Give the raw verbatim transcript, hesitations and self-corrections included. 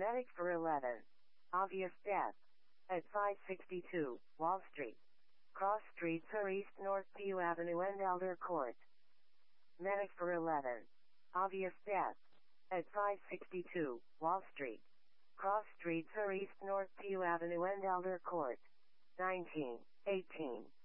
Medic for eleven. Obvious death. At five sixty-two, Wall Street. Cross streets are East North Pew Avenue and Elder Court. Medic for eleven. Obvious death. At five sixty-two, Wall Street. Cross streets are East North Pew Avenue and Elder Court. nineteen, eighteen.